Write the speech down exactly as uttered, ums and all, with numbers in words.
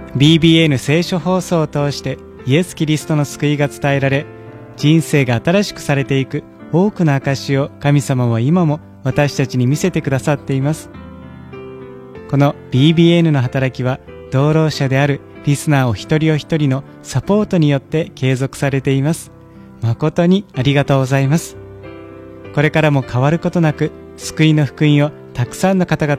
ビービーエヌ 聖書放送を通してイエス・キリストの救いが伝えられ、人生が新しくされていく多くの証を神様は今も私たちに見せてくださっています。この ビービーエヌ の働きは、同労者であるリスナーお一人お一人のサポートによって継続されています。誠にありがとうございます。これからも変わることなく、救いの福音をたくさんの方々